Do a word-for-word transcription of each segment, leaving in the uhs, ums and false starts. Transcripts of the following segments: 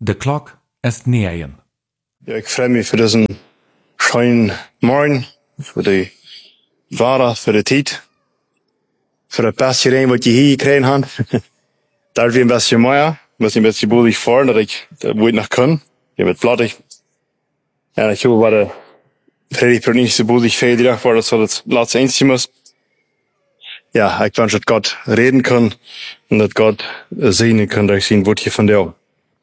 De klok ist negen. Ja, ik freue mich für diesen schönen Morgen, für die Ware, für die Zeit, für das beste Rein, was ich hier gekriegt habe. Da ist ein bisschen mehr, ein bisschen ein bisschen bullig vor, dass ich das gut noch kann. Ich bin plattig. Ja, ich hoffe, war der Predigt nicht so bullig viel gedacht war, dass das letzte Einzige muss. Ja, ich wünsche, dass Gott reden kann und dass Gott segnen kann durch sein Wort hier von dir.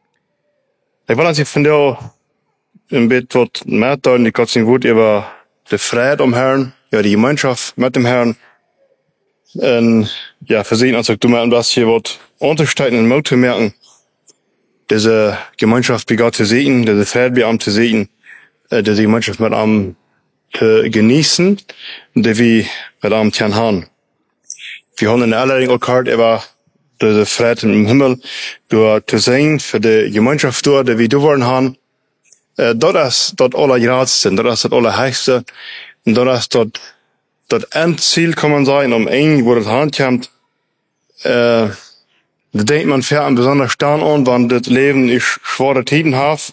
Ich will uns hier von dir im Bett wird mehr tun, die Gott sein Wort über die Freiheit am Herrn, ja, die Gemeinschaft mit dem Herrn. Und ja, versehen, als ich du mal ein bisschen wird unterstützen und Mut zu merken, diese Gemeinschaft mit Gott zu sehen, diese Freiheit mit ihm zu sehen, diese Gemeinschaft mit ihm zu genießen, die wir mit ihm zu haben. Wir haben in der Einleitung auch gehört, über diese Freiheit im Himmel, durch zu sehen, für die Gemeinschaft dort, die wir da wollen haben. Uh, dat is dat allergrootste, dat is het allerhöchste, en dat is dat, dat Endziel kan man zijn, om één, wo het handkomt, uh, da denkt man ver an besonders staan an, wann das Leben ist schwere Tiden hat,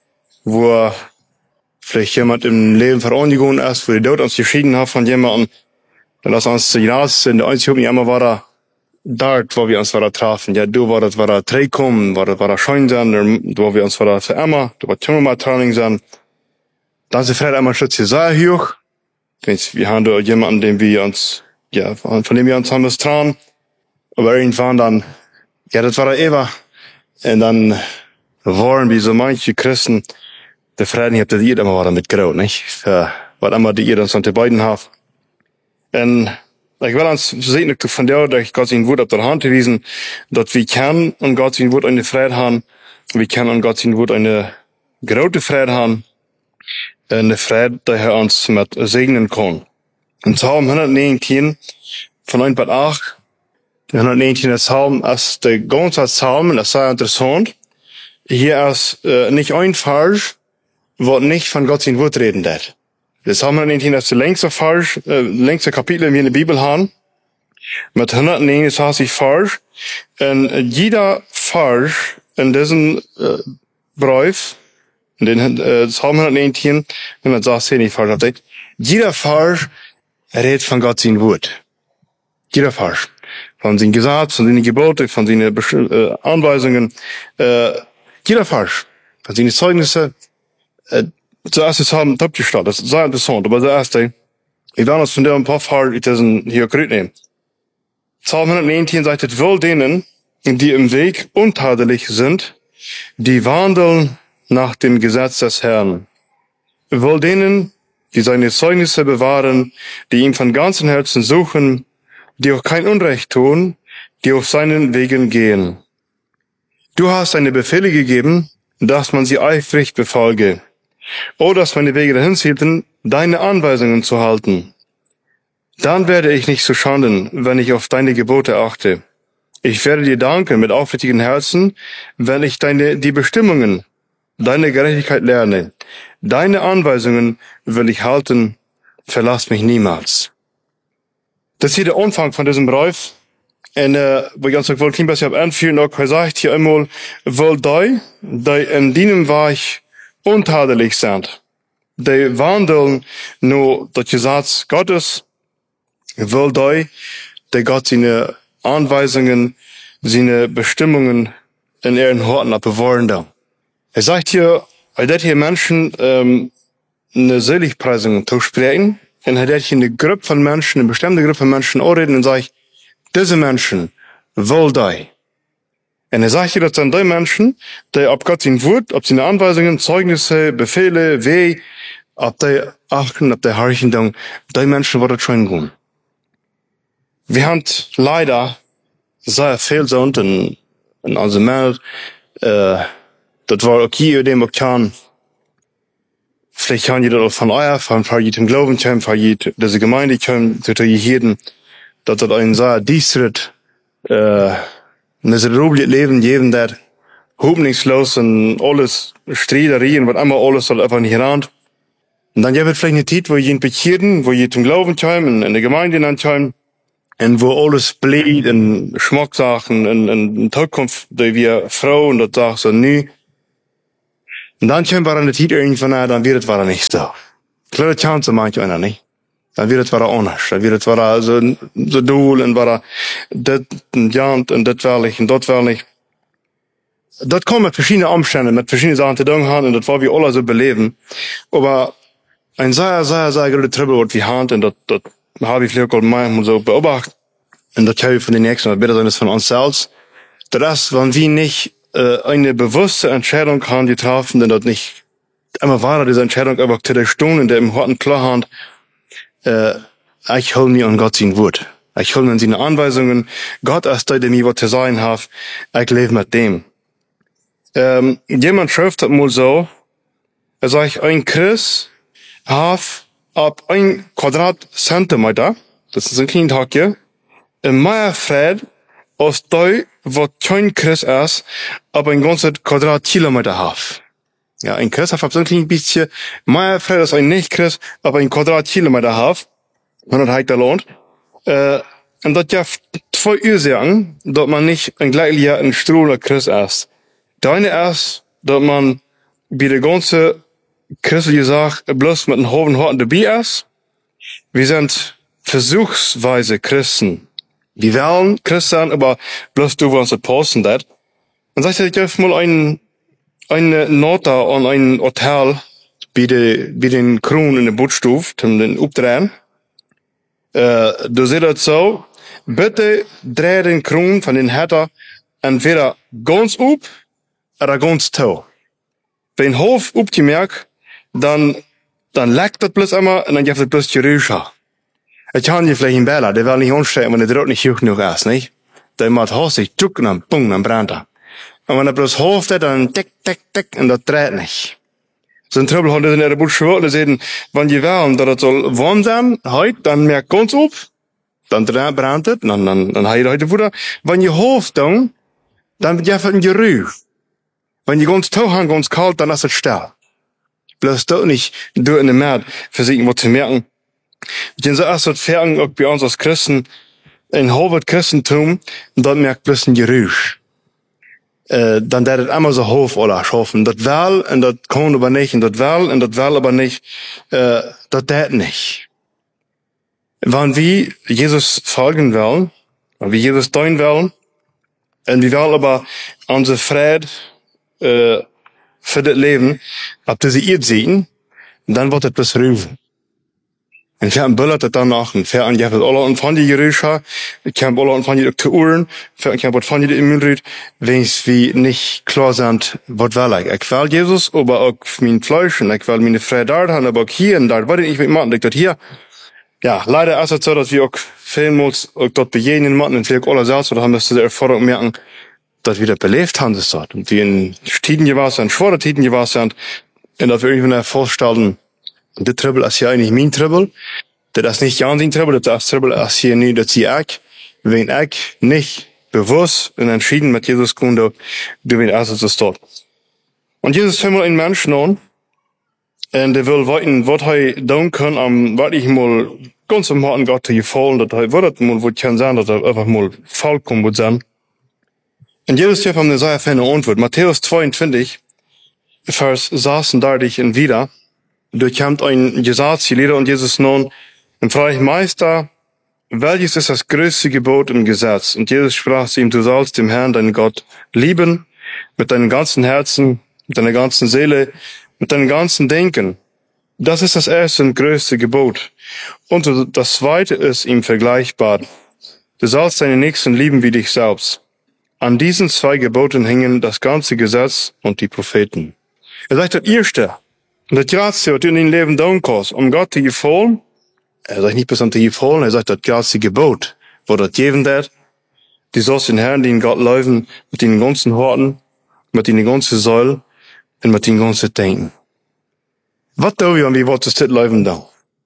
wo vielleicht jemand im Leben verunsichert ist, wo die Tod uns geschieden hat von jemandem, dann ist uns die grootste, en de einzige die immer war da, dort, wo wir uns wieder trafen. Ja, du war das, war da Treikum, war das, war da schön sein, wo wir uns wieder für immer, du war Timmermann-Training sein. Dann sind vielleicht einmal Schutz hier sehr hoch. Wir haben da jemanden, den wir uns, ja, von dem wir uns haben das trauen. Aber irgendwann dann, ja, das war da Eva. Und dann waren wie so manche Christen, der Frieden, habt ihr immer wieder mitgegraut, nicht? Für, was immer die ihr dann von den beiden habt. Und ich will uns sehen, von der, dass Gott sein Wort auf der Hand gewiesen, dass wir können und Gott sein Wort eine Freiheit haben, wir können und Gott sein Wort eine große Freiheit haben, eine Freiheit, die er uns mit segnen kann. Und Psalm hundertneunzehn, von eins bis acht, hundertneunzehn der Psalm, ist der ganze Psalm, das ist sehr interessant. Hier ist äh, nicht ein Vers, wo nicht von Gott sein Wort reden wird. Das haben wir nicht, das ist der längste Vers, äh, längste Kapitel, wie wir in der Bibel haben. Mit hundertneunundsechzig Vers. Und jeder Vers in diesem äh, Brief, in den äh, Psalm hundertneunzehn, hundertsechzehn Vers, jeder Vers redet von Gott sein Wort. Jeder Vers. Von seinen Gesetz, von seinen Geboten, von seinen äh, Anweisungen. Äh, jeder Vers. Von seinen Zeugnissen. Äh, Zuerst ist haben top gestartet, das ist sehr interessant, aber zuerst, ich werde uns von der ein paar Fall, ich das hier gerührt nehmen. Psalm hundertneunzehn sagt, es wohl denen, die im Weg untadelig sind, die wandeln nach dem Gesetz des Herrn. Wohl denen, die seine Zeugnisse bewahren, die ihm von ganzem Herzen suchen, die auch kein Unrecht tun, die auf seinen Wegen gehen. Du hast deine Befehle gegeben, dass man sie eifrig befolge. Oh, dass meine Wege dahin zielten, deine Anweisungen zu halten. Dann werde ich nicht zu schanden, wenn ich auf deine Gebote achte. Ich werde dir danken mit aufrichtigen Herzen, wenn ich deine, die Bestimmungen, deine Gerechtigkeit lerne. Deine Anweisungen will ich halten, verlass mich niemals. Das ist hier der Anfang von diesem Brief. Und, äh, wo ich ganz noch wohl ein bisschen anführen, auch gesagt hier einmal, wohl die, die in deinem Weich untadelig sind. Die wandeln nur das Gesetz Gottes, will die, die Gott seine Anweisungen, seine Bestimmungen in ihren Horten bewahren da. Er sagt hier, er hat hier Menschen ähm, eine Seligpreisung zu sprechen, und er hat hier eine Gruppe von Menschen, eine bestimmte Gruppe von Menschen auch reden und sagt, diese Menschen will die. Und er sagt hier, das sind die Menschen, die ab Gott sein Wort, ab seine Anweisungen, Zeugnisse, Befehle, Weh, ab die achten, ab die Herrchen, die Menschen, die das schon tun. Wir haben leider sehr viel so in, in unserer Welt, äh, das war okay, über den wir kann. Vielleicht kann jeder von euch, von jedem Glauben kommen, von jeder, diese Gemeinde kommen, zu jedem, dass das ein sehr distrikt, äh, miserabel Leben geben, der hoffnungslos und alles Streiterien, was immer alles soll einfach nicht ran. Und dann gibt es vielleicht eine Zeit, wo ihr bekehren, wo ihr zum Glauben kommen, in der Gemeinde kommen, und wo alles bleibt, in Schmacksachen, in, in, in Zukunft, die wir Frauen, das sagt so nie, Und dann kommt wir an die Zeit irgendwann, dann wird es wieder nicht so. Kleine Chance manche einer nicht. Dann wird es wieder anders. Dann wird es wieder so, so doel und wieder das und ja und das will ich und das will ich. Das kommt mit verschiedenen Umständen, mit verschiedenen Sachen zu tun haben und das wollen wir alle so beleben. Aber ein sehr, sehr, sehr großer Trouble wird wie Hand und das, das habe ich vielleicht auch manchmal so beobachtet. Und das habe ich von den Nächsten, das besser sein ist von uns selbst. Das, wenn wir nicht äh, eine bewusste Entscheidung haben, die treffen, denn das nicht immer weiter diese Entscheidung aber zu der Stunde, in der im harten Klarhand, äh, ich hol mir an Gott sein Wort. Ich hol mir seine Anweisungen. Gott ist der, der mir was zu sagen hat. Ich lebe mit dem. Ähm, jemand schreibt das mal so, er sagt, ein Christ hat ab ein Quadratzentimeter, das ist ein kleiner Tag hier, ein mehr Fried, als der, was kein Christ ist, aber ein ganzes Quadratkilometer hat. Ja, ein Christ hat so ein kleines bisschen mehr Fried als ein Nicht-Christ, aber ein Quadratkilometer hat. Und das hat er lohnt. Äh, und das ja zwei Ursachen, dass man nicht ein gleicher ein Strohler Christ ist. Der eine ist, dass man bei der ganzen christliche Sache bloß mit einem hohen Horten dabei ist. Wir sind versuchsweise Christen. Wir wählen Christen, aber bloß du, wo uns das posten, das. Und sag ich, ich darf mal ein, eine Note an ein Hotel bei, de, bei den Kronen in der Bootstuf, um den Updrehen. Äh, du siehst das so, bitte dreh den Kron von den Hatter entweder ganz up oder ganz tau. Wenn Hof upgemerkt, dann, dann leckt das bloß einmal und dann gibt es bloß Gerüche. Ich kann hier vielleicht einen Bella, der will nicht anstellen, wenn der Druck nicht hoch genug ist, nicht? Der macht hastig, tuck, und dann, pung, dann brennt er. Und wenn er bloß Hof hat, dann tick, tick, tick, und das dreht nicht. So ein Trouble hat er in der Busch und sagen, wenn die wollen, dass es soll warm sein, heute, dann merkt ganz auf, dann brennt es, dann, dann, dann hat er heute Futter. Wenn die Hof dann, dann wird es ein Gerüch. Wenn die ganz tau haben, ganz kalt, dann ist es still. Bloß doch nicht durch in den Markt versuchen, was zu merken. Denn so ist das Fern, auch bei uns als Christen, in Harvard Christentum, dann merkt bloß ein Gerüch. Äh, dann wird es immer so Hof oder schaffen. Das will, und das kann aber nicht, und das will, und das will aber nicht, äh, das wird nicht. Wenn wir Jesus folgen wollen, wenn wir Jesus tun wollen, und wir wollen aber unsere Friede, äh, für das Leben, ab diese Erde sehen, dann wird das bloß rufen. Und wir haben Böllert das danach, und wir haben ja alle und von die Gerüche, ich habe alle und von die Doktoren, ich habe von die Immunrüt, wenn es wie nicht klar sind, was will ich. Ich will Jesus, aber auch mein Fleisch, und ich will meine Freiheit dort haben, aber auch hier und dort, was ich nicht machen, ich dort hier. Ja, leider ist es so, dass wir auch vielmals auch dort begegnen machen, und vielleicht alle selbst, oder haben wir die Erfahrung merken, dass wir das belebt haben, das dort. Und wir in Tiden gewesen sind, schwere Tiden gewesen sind, und dass wir irgendwie vorstellen, das Trouble ist ja eigentlich mein Trouble. Das ist nicht ganz ein Trouble, das Trouble ist hier nicht, dass ich, wenn ich nicht bewusst und entschieden mit Jesus komme, du wirst also das dort. Und Jesus hat mal einen Menschen an, und der will weiten, was er tun kann, am, was ich mal ganz am Harten Gott gefallen, dass er, was mal, wo ich kann sagen, dass er einfach mal vollkommen wird sein. Und Jesus hat ihm eine sehr feine Antwort. Matthäus zweiundzwanzig, Vers sechsunddreißig und wieder, durchkommt ein Gesetzlehrer und Jesus nun, und fragt Meister, welches ist das größte Gebot im Gesetz? Und Jesus sprach zu ihm, du sollst den Herrn, deinen Gott, lieben, mit deinem ganzen Herzen, mit deiner ganzen Seele, mit deinem ganzen Denken. Das ist das erste und größte Gebot. Und das zweite ist ihm vergleichbar. Du sollst deinen Nächsten lieben wie dich selbst. An diesen zwei Geboten hängen das ganze Gesetz und die Propheten. Er sagt, das erste, das Grazie, was du in deinem Leben tun kannst, um Gott zu gefallen, er sagt nicht bis an zu gefallen, er sagt, das Grazie Gebot, wo das geben wird, du sollst den Herrn, den Gott laufen, mit den ganzen Horten, mit den ganzen Säulen und mit den ganzen Denken. Was tun wir, und wie wird das laufen da?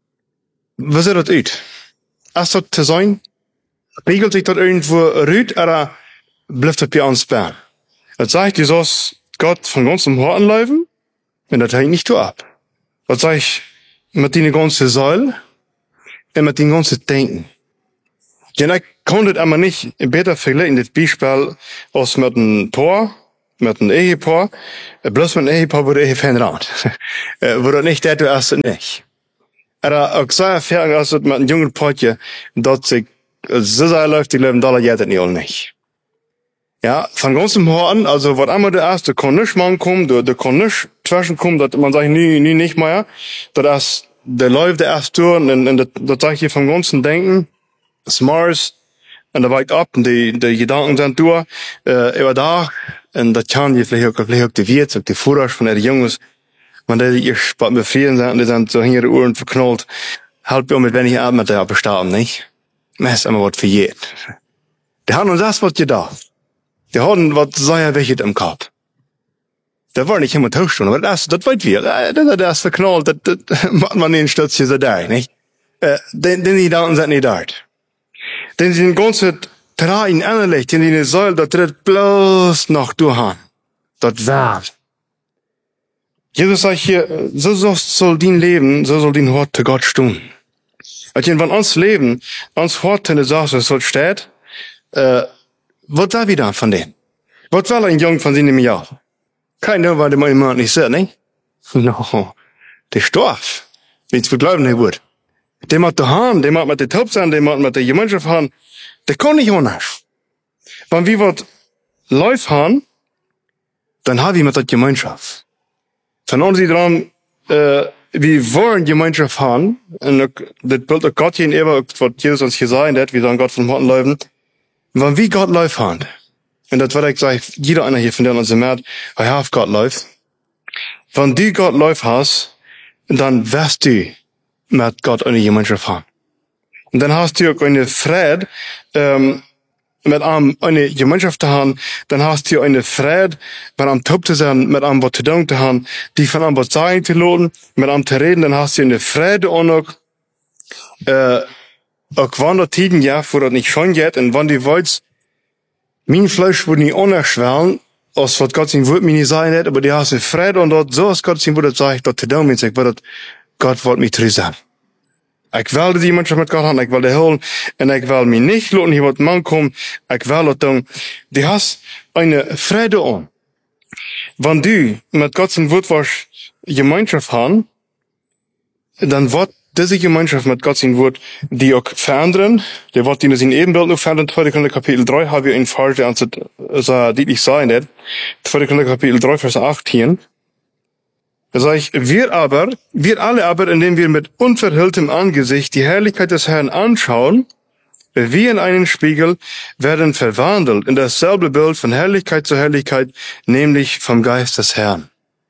Was sieht das aus? Ist das zu sein? Regelt sich das irgendwo rüt, oder bleibt das bei uns bei? Das sagt, du sollst Gott von ganzem Horten laufen, und das hängt nicht so ab. Was sag ich, mit den ganzen Säulen und mit den ganzen Denken. Denn ich kann das aber nicht besser vergleichen, das Beispiel, als mit einem Tor, met een ehepaar, bloos met een ehepaar wordt even geen raad. Wordt niet dat du als het niet. Er ook zo ervaring als het met een jonger paartje, dat zich zo zei läuft, die leven dollar jet het niet al niet. Ja, van ganzem Horten, also wat einmal der erste Konnisch-Mann kommt, der, der Konnisch zwischen kommt, dat man sagt, nie, nie nicht mehr, dat as, der läuft der erst durch, und, und dat, dat sag ich vom ganzen Denken, Smars, en dat wijkt op, en die, die gedanken zijn door, uh, über dag, en dat kan je vielleicht ook, vielleicht ook de Wirt, ook de Voeders van de jongens, maar die hier wat met vrienden zijn, die zijn zo in ihre Ohren verknallt, help je om met weinig Abend met der bestaan, nicht? Maar is immer wat verjeet. Die haben uns das wat gedacht. Die hadden wat sehr wichtig im Kopf. Der war nicht immer Tauschstunde, aber das, das weit wir, das, das verknallt, das, das macht man den Stützchen so da, nicht? Äh, den, den die Daten sind nicht dort. Den sie den ganzen Train anlegt, in die Säule, das tritt bloß noch durch. Das war. Jesus sagt hier, so soll dein Leben, so soll dein Wort zu Gott stehen. Also wenn uns Leben, uns Wort in der Sache so steht, äh, was da wieder von denen? Was will ein Jung von seinem Jahr? Keiner, weil der mein Mann nicht sieht, nicht? No. Der Stoff. Wenn es glauben, der wird. Der macht der Hahn, der macht mit der Taub sein, der macht mit der Gemeinschaft haben. Der kann nicht anders. Wenn wir was läuft haben, dann haben wir mit der Gemeinschaft. Von uns sie dran, äh, wir wollen Gemeinschaft haben, und das Bild der Gott hier in Eber, was Jesus uns gesagt hat, wir sagen Gott von Horten laufen, wenn wir Gott läuft haben, und das wird ich sagen, jeder einer hier von der uns merkt, I have Gott läuft, wenn du Gott läuft hast, dann wirst du mit Gott eine Gemeinschaft haben. Und dann hast du auch eine Friede, ähm, mit einem eine Gemeinschaft zu haben, dann hast du eine Friede, mit einem Top zu sein, mit einem was zu tun zu haben, die von einem was sagen zu lassen, mit einem zu reden, dann hast du eine Friede auch noch, äh, auch wann der Tiden, ja, wo das nicht schon geht, und wann die wollt, mein Fleisch wird nicht unerschwellen, als was Gott sein Wort mir nicht sagen hat, aber die hast eine Friede und dort, so als Gott sein Wort sagt, dort zu tun, ich sag, Gott wollte mich treu sein. Ich will die Mannschaft mit Gott haben, ich will die holen, und ich will mich nicht lassen, hier wird man kommen, ich will das tun. Die hast eine Freude an. Wenn du mit Gott sein Wort was Gemeinschaft haben, dann wird diese Gemeinschaft mit Gott sein Wort die auch verändern, der wird die in sein Ebenbild noch verändern. zweiter Korinther Kapitel drei habe ich einen Fall, der uns so deutlich sagen wird. zweiter Korinther Kapitel drei, Vers achtzehn. Da sage ich, wir aber, wir alle aber, indem wir mit unverhülltem Angesicht die Herrlichkeit des Herrn anschauen, wie in einen Spiegel, werden verwandelt in dasselbe Bild von Herrlichkeit zu Herrlichkeit, nämlich vom Geist des Herrn.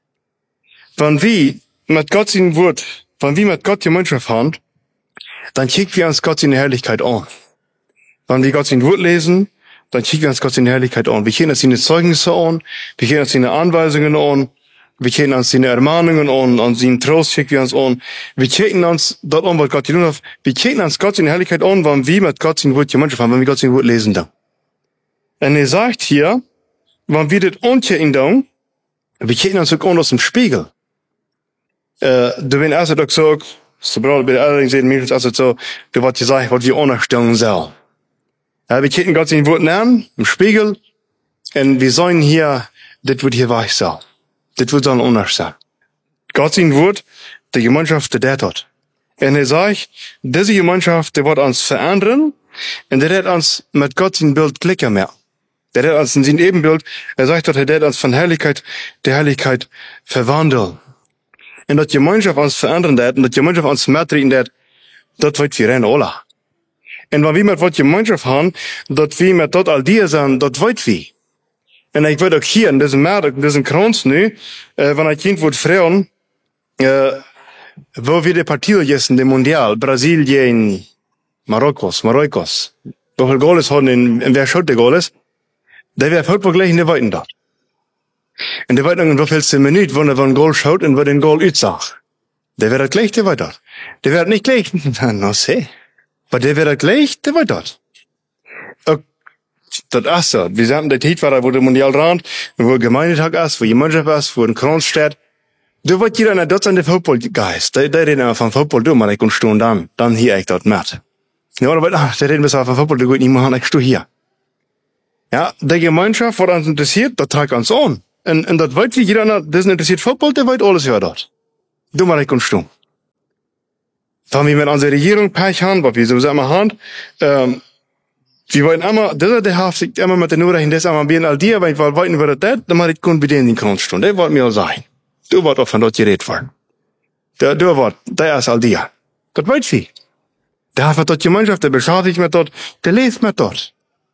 Wenn wir mit Gott sein Wort, wenn wir mit Gott die Gemeinschaft haben, dann kicken wir uns Gott seine Herrlichkeit an. Wenn wir Gott sein Wort lesen, dann kicken wir uns Gott seine Herrlichkeit an. Wir kennen uns seine Zeugnisse an, wir kennen uns seine Anweisungen an, wir kennen uns seine Ermahnungen an, an seinen Trost kicken wir uns an. Wir kennen uns dort an, was Gott tun hat. Wir kennen uns Gott seine Herrlichkeit an, wenn wir mit Gott sein Wort die Gemeinschaft haben, wenn wir Gott sein Wort lesen dann. Und er sagt hier, wenn wir das ankicken dann, wir kennen uns auch an aus dem Spiegel. Äh, du wenn erst auch so, so braucht bei der Erinnerung sehen, mir ist also so, du was gesagt, was wir anstellen sollen. Ja, wir kennen Gott sein Wort an, im Spiegel, und wir sollen hier, das wird hier weich sein. Das wird dann anders sein. Gott sein Wort, die Gemeinschaft, der der hat. Und er sagt, diese Gemeinschaft, die wird uns verändern, und der wird uns mit Gott sein Bild klicken mehr. Der wird uns in sein Ebenbild, er sagt dort, der wird uns von Herrlichkeit, der Herrlichkeit verwandeln. Und dat Gemeinschaft uns verändern wird, und dat Gemeinschaft uns mehr treten wird, dat wird wir rennen alle. Und wenn wir mit wat Gemeinschaft haben, dat wir mit dort all die sind, dat wird wir. Und ich würde auch hier in diesem Markt, in diesem Kranz nu, äh, wenn ein Kind wird fragen, äh, wo wir die Partien jetzt in dem Mundial, Brasilien, Marokkos, Marokkos, wo viel Goles haben, in, in wer schaut der Goles, der wird heute gleich in der Weiten dort. Und der wird noch in wievielste Minute, wenn er von Goal schaut und wird den Goal utsagt. Der wird gleich, der wird dort. Der wird nicht gleich, no see. Aber der wird gleich, der wird dort. Das ist so. Wir sind der Zeit, wo der Mundial dran, wo Gemeindetag ist, wo die Mannschaft ist, wo ein Kranz steht. Da wird jeder in dort an der Footballgeist. Der, der reden einfach von Football, du, man, ich kann stehen dann, dann hier ich dort mit. Ja, aber, ach, der reden besser von Football, du, gut, nicht machen, ich stehe hier. Ja, die Gemeinschaft, was uns interessiert, das trägt uns an. Und, und das weiß wie jeder, das interessiert Football, der weiß alles über das. Du mal, ich kommst du. Wenn wir mit unserer Regierung Pech haben, was wir sowieso immer haben, ähm, wir wollen immer, das der Haft sich immer mit den Norden, das immer bien all die, weil wir wollten über das, dann mal ich kun bei denen in den Stund. Der wollte mir auch sagen. Du wollt auch von dort geredet worden. Der, du wollt, der ist all die. Das weiß wie. Der hat mit dort Gemeinschaft, der beschäftigt mit dort, der lebt mit dort.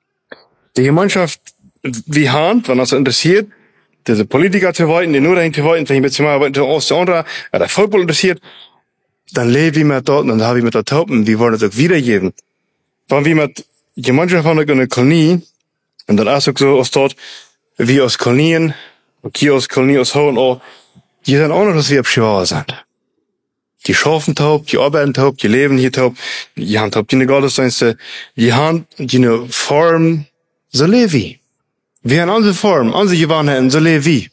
Die Gemeinschaft, wie haben, wenn das interessiert, diese Politiker zu wollen, die Norden zu wollen, vielleicht mit zum Beispiel der Ost, der andere, der Football interessiert, dann lebe ich mit dort, und dann habe ich mit dort Haupen, die wollen das auch wiedergeben. Wenn wir mit Gemeinschaft haben, eine Kolonie, und dann ist auch so, aus dort, wie aus Kolonien, und hier aus Kolonie, aus Hohen, auch, die sind auch noch, dass wir abschwauer sind. Die schaffen taub, die arbeiten taub, die leben hier taub, die haben taub, die eine Gottesdienste, die haben, die eine Form, so lebe ich. Wir haben unsere Form, unsere Gewohnheiten, so lebe ich.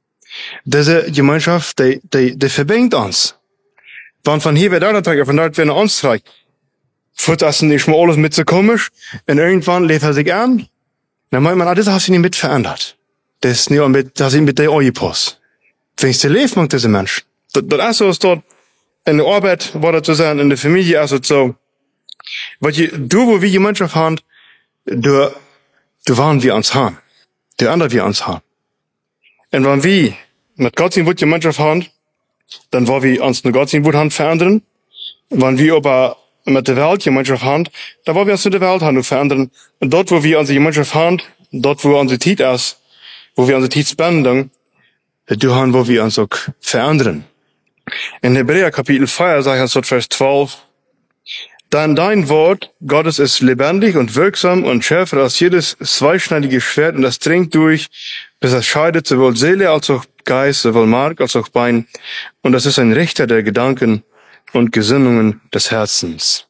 Diese Gemeinschaft, die, die, die verbindet uns. Wenn von hier wieder da trägt, von dort wieder uns trägt, führt das nicht mal alles mit so komisch, und irgendwann lebt er sich an, dann meint man, ah, das hast du nicht mit verändert. Das ist nicht mit, das ist mit der angepasst. Findest du, lebt man diese Menschen? Das, das ist so, ist dort, in der Arbeit, war das zu sein, in der Familie, ist es so, weil je, du, wo wir die Gemeinschaft haben, du, du waren wir uns haben. Die andere wir uns haben. Und wenn wir mit Gott in Wut die Gemeinschaft haben, dann wollen wir uns mit Gott in Wut haben verändern. Wenn wir aber mit der Welt die Gemeinschaft haben, dann wollen wir uns mit der Welt haben verändern. Und dort, wo wir unsere Gemeinschaft haben, dort, wo unsere Zeit ist, wo wir unsere Zeit spenden, da haben, wo wir uns auch verändern. In Hebräer Kapitel vier, sagt es dort Vers zwölf, denn dein Wort, Gottes, ist lebendig und wirksam und schärfer als jedes zweischneidige Schwert, und das dringt durch, bis es scheidet sowohl Seele als auch Geist, sowohl Mark als auch Bein, und das ist ein Richter der Gedanken und Gesinnungen des Herzens.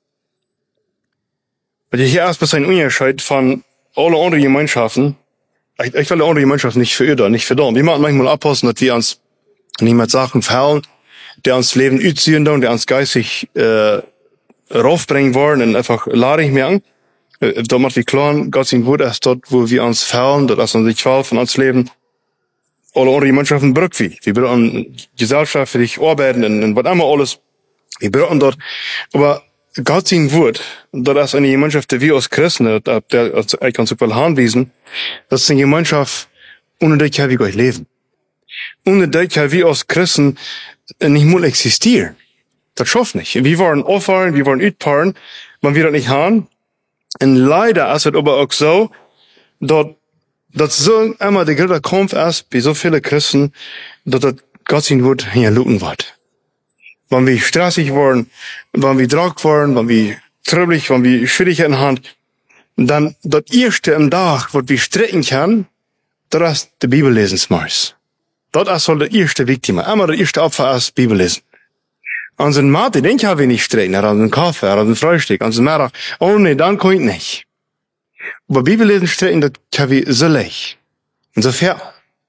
Weil hier erst ein Unterschied von allen anderen Gemeinschaften, ich, ich will andere Gemeinschaften nicht verirren, nicht verdammt. Wir machen manchmal abpassen, dass wir uns nicht mit Sachen verhauen, der uns Leben utziehen, der uns geistig äh, raufbringen wollen, und einfach lade ich mir an. Äh, da macht wie klar, Gott sein Wort ist dort, wo wir uns verhauen, dort ist unsere Qual von uns Leben. Alle andere Gemeinschaften brücken wir. Wir brauchen gesellschaftlich arbeiten und, und was immer alles. Wir brauchen dort. Aber Gott sein Wort, dort ist eine Gemeinschaft, die wir als Christen, der, der, ich kann super anwiesen, das ist eine Gemeinschaft, ohne die wir Gott leben. Ohne die wir als Christen nicht mal existieren. Das schafft nicht. Wir wollen auffahren, wir wollen utpaaren, wenn wir das nicht haben. Und leider ist es aber auch so, dass, dass so immer der große Kampf ist, bei so vielen Christen, dass das Gott sein Wort hier looten wird. Wenn wir stressig wollen, wenn wir Druck wollen, wenn wir trüblich, wenn wir Schwierigkeiten haben, dann das erste im Tag, was wir strecken können, das ist die Bibel lesen smarts. Das ist so der erste Wichtige. Einmal der erste Opfer ist Bibel lesen. An den Mate, den kann ich nicht strecken, an den Kaffee, an den Frühstück, an den Mittag. Oh nee, dann kann ich nicht. Aber Bibel lesen strecken, das kann ich so leicht. Und so fair.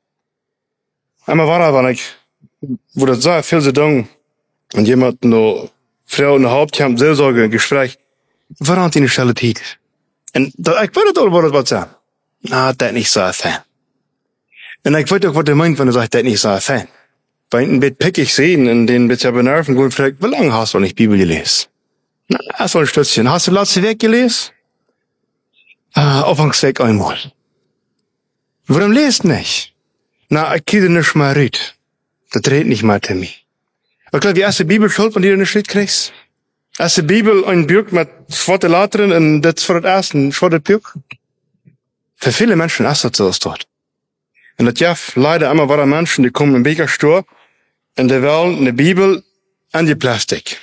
Einmal war da, wenn ich, wo das so viel so dumm, und jemand noch, Frau und Haupt, haben Seelsorge, ein Gespräch, warum die eine Stelle Titel? Und da, ich würde doch, wo das was sagen. Na, das ist nicht so ein Fan. Und ich weiß auch, was er meint, wenn er sagt, das ist nicht so ein Fan. Bei einem Bett pick ich sehen, in den Bett ja benerven, gut fragt, wie lange hast du nicht Bibel gelesen? Na, erst mal ein Stützchen. Hast du letzte Weg gelesen? Ah, Anfangsweg einmal. Warum lest nicht? Na, ich kriege nicht mal rüt. Das redet nicht mal zu mir. Ich glaube, die erste Bibel schuld, wenn du nicht rüt kriegst. Erste Bibel, ein Buch mit zweite Lettern, und das für das erste, ein zweite Buch. Für viele Menschen ist das so, ist dort. Und das ja, leider immer waren Menschen, die kommen im Bäckerstore, und die wollen eine Bibel und die Plastik.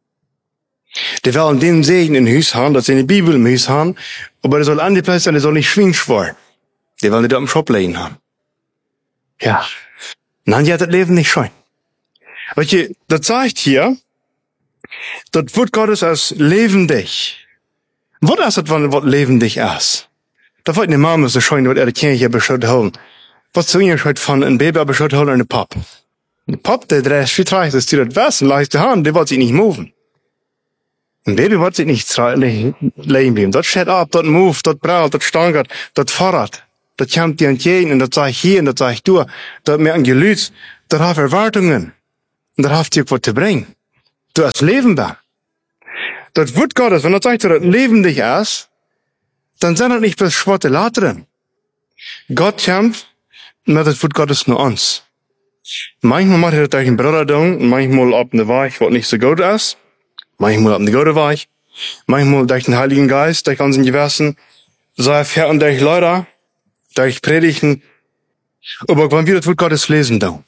Die wollen den Segen in Hus haben, dass sie eine Bibel im Hus haben, aber das soll an die Plastik, das soll nicht schwingschwar. Die wollen die da im Shop legen haben. Ja. Nein, die hat das Leben nicht schön. Weißt du, das zeigt hier, das Wort Gottes als lebendig. Was ist das, wenn das lebendig ist? Da wollte eine Mama so schön, was er die Kirche beschaut holen. Was zu ihnen schaut von einem Baby beschaut holen und eine Pop. Eine Pop, der dreht viel treibt, dass die das wissen, leicht die Hand, die wollte sich nicht moven. Ein Baby wird sich nicht liegen bleiben. Das steht ab, das move, das braut, das stankert, das fordert. Das kommt dir entgegen und das sag ich hier und das sag ich du. Das merken die Leute, das hat Erwartungen. Und das hat dir was zu bringen. Du hast Leben da. Das Wort Gottes, wenn das sagt, das Leben dich ist, dann sind das nicht bloß schwarze Laut drin. Gott kommt mit das Wort Gottes nur uns. Manchmal macht er das durch den Bruder tun, manchmal auf eine Weich, was nicht so gut ist. Manchmal auf eine gute Weich. Manchmal durch den Heiligen Geist, durch unseren Gewissen. So erfährt und durch Leute, durch Predigten. Aber wenn wir das Wort Gottes lesen, dann,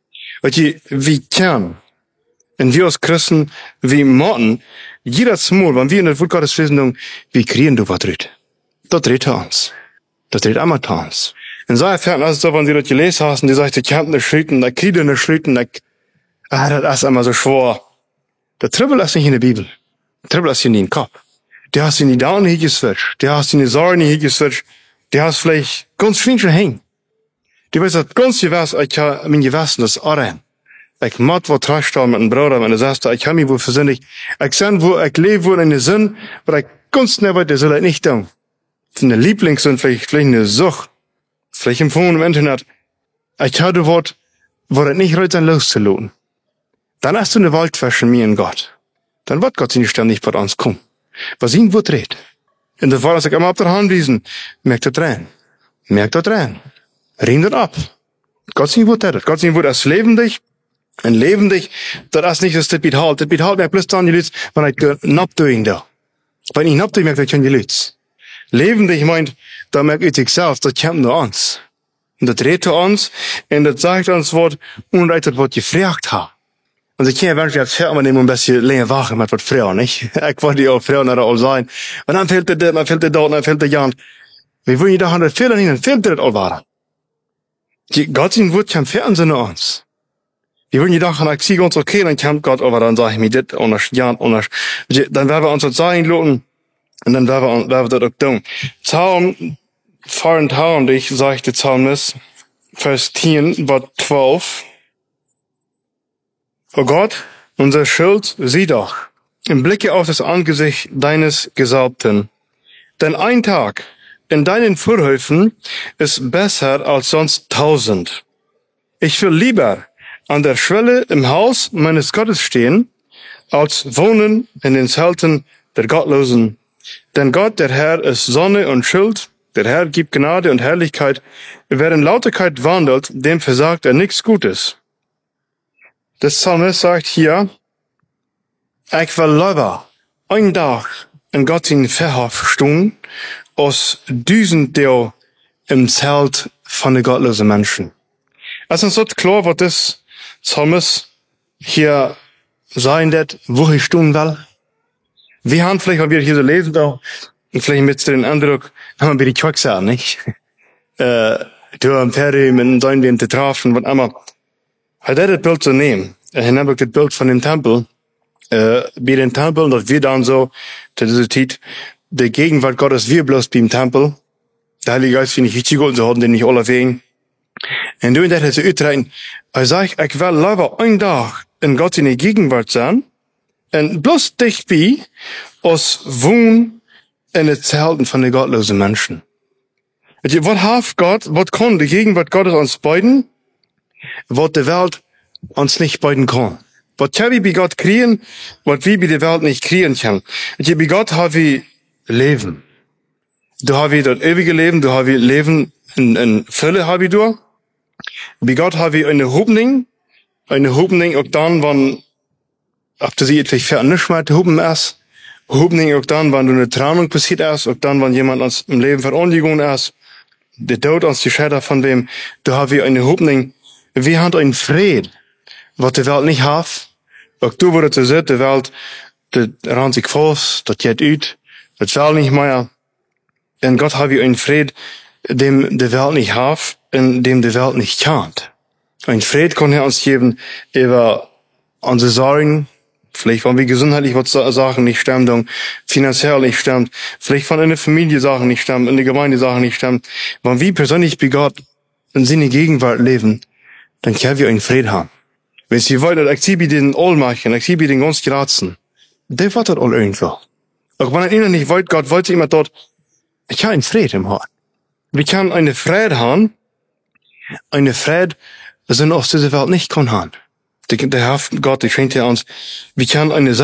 wie kann, und wir als Christen, wie Morten, jedes Mal, wenn wir in das Wort Gottes lesen, dann, wie kriegen du was dreht? Das dreht uns. Das dreht einmal uns. Und so erfährt also so, wenn sie das gelesen haben, die sagt, die kämpfen nicht schritten, die kriegen nicht schritten, ah, das ist immer so schwer. Der Tribbel ist nicht in der Bibel. Der Tribbel ist in den Kopf. Der hast in die Daumen hier geswitcht. Der hast in die Sorgen hier geswitcht. Der hast vielleicht ganz schön schon hängen. Die weiß, das ganz gewiss, ich habe mein Gewissen, das Arren. Ich mag wo Trashtal mit einem Bruder, mit einer Schwester, ich habe mich wo versündigt. Ich sehe, wo ich lebe, wo in eine Sinn, aber ich ganz schnell weiter soll ich nicht tun. Eine Lieblingssinn, vielleicht, vielleicht eine Sucht. Vielleicht im Phone, im Internet. Ich habe Wort, wo das nicht reut sein loszulassen. Dann hast du eine Wald zwischen mir und Gott. Dann wird Gott nicht ständig bei uns kommen. Was ihn wo dreht. In der Fall, als ich immer auf der Hand wiesen, merkt er dran. Merkt er dran. Riem das ab. Gott nicht wo dreht. Gott nicht wo das lebendig. Und lebendig, das ist nicht, dass das behalt. Das behalt mir bloß dann die Leute, wenn ich knapp doing da. Wenn ich knapp doing, merkt ich schon die Leute. Lebendig meint, da merkt ich sich selbst, das kommt nur uns. Und das dreht uns, und das sagt uns Wort, und das wird gefragt haben. Und ich kann ja wirklich als Vater nehmen, ein bisschen länger wachen mit was Frauen, nicht? Ich wollte ja auch Frauen da all sein. Und dann fehlt das, dann fehlt das dort, dann fehlt das Jahn. Wir wollen jedoch an das Fehler hin, dann fehlt das all weiter. Die Gott sein Wort kommt Fernsehen nur uns. Wir wollen jedoch an, ich sehe uns okay, dann kommt Gott, aber dann sage ich mir das, und das, ja, und das. Dann werden wir uns das sagen, loten. Und dann werden wir, werden wir das auch tun. Psalm, vierundtausend, sagt der Psalmist, Vers zehn, Wort zwölf. O Gott, unser Schild, sieh doch, im Blicke auf das Angesicht deines Gesalbten. Denn ein Tag in deinen Vorhöfen ist besser als sonst tausend. Ich will lieber an der Schwelle im Haus meines Gottes stehen, als wohnen in den Zelten der Gottlosen. Denn Gott, der Herr, ist Sonne und Schild. Der Herr gibt Gnade und Herrlichkeit. Wer in Lauterkeit wandelt, dem versagt er nichts Gutes. Der Psalmist sagt hier, ich will lieber ein Tag in Gott in Verhof stehen, als düsen der im Zelt von den gottlosen Menschen. Es ist uns klar, was das Psalmist hier sagen wird, wo ich stehen will. Wir haben vielleicht, wenn wir hier so lesen, da, und vielleicht mit den Eindruck, haben wir die Quacksachen, nicht? äh, du am Ferry, mit seinen wir in der Trafen, was immer. Hat er das Bild zu nehmen? Er nimmt das Bild von dem Tempel, äh, bei den Tempel, dass wir dann so, das ist die, die Gegenwart Gottes, wir bloß beim Tempel. Der Heilige Geist finde ich richtig gut, so haben den nicht alle wegen. Und du in der zu utreiten, er sagt, ich will lieber einen Tag in Gott in die Gegenwart sein, und bloß dich bei, als wohnen in den Zelten von den gottlosen Menschen. Was hat Gott, was kann die Gegenwart Gottes uns beiden, was die Welt uns nicht beiden kann. Was wir bei Gott kriegen, was wir bei der Welt nicht kriegen können. Bei Gott haben wir Leben. Du hast wir das ewige Leben, du hast wir Leben in, in Fülle, habe ich du. Bei Gott haben wir eine Hoffnung, eine Hoffnung auch dann, wenn, ob du sie etwas für nicht mehr Hoffnung ist, Hoffnung auch dann, wenn du eine Trennung passiert ist, auch dann, wenn jemand uns im Leben verunsichert ist, der Tod uns die Schäder von wem, du hast wir eine Hoffnung, wir haben einen Frieden, was die Welt nicht hat. Auch du wurde zu sehen, die Welt, die ran sich fast, das geht ut, das will nicht mehr. Und Gott hat wir einen Frieden, dem die Welt nicht hat, und dem die Welt nicht kennt. Ein Frieden kann er uns geben über unsere Sorgen, vielleicht wenn wir gesundheitlich was Sachen nicht stimmen, finanziell nicht stimmen, vielleicht von einer Familie Sachen nicht stimmen, in der Gemeinde Sachen nicht stimmen. Wenn wir persönlich bei Gott in seiner Gegenwart leben, dann können wir einen Frieden haben. Wenn Sie wollen, ich sie den all machen, ich sie den ganz grazen. der wird das all irgendwo. Auch wenn einer nicht wollt, Gott wollte immer dort, ich kann einen Frieden im Herzen. Wir können eine Friede haben, eine Friede, die aus dieser Welt nicht kann haben. Der, der Gott, der schenkt ja uns, wir können eine